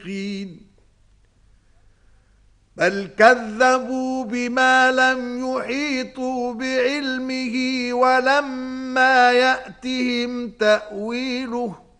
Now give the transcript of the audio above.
بل كذبوا بما لم يحيطوا بعلمه ولما يأتهم تأويله